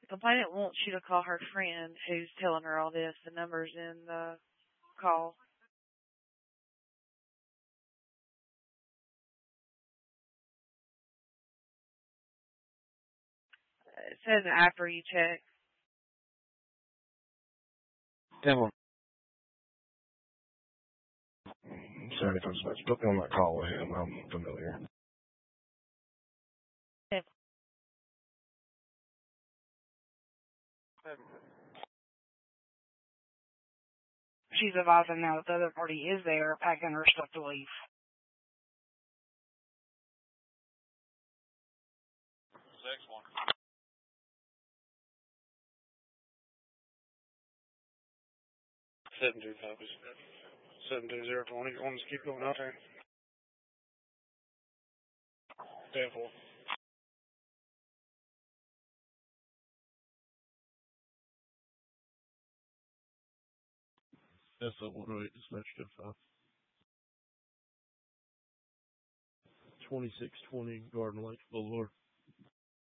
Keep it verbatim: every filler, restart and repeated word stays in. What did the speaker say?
Complainant wants you to call her friend who's telling her all this. The number's in the call. It says after you check. Devil. Sorry if I'm supposed to put me on that call with him. I'm familiar. She's advising now that the other party is there, packing her stuff to leave. Six one. Seven two copies. Seven two zero twenty. You want us to keep going out there? Ten four. That's a one oh eight dispatch to five. Twenty six twenty Garden Lake Boulevard.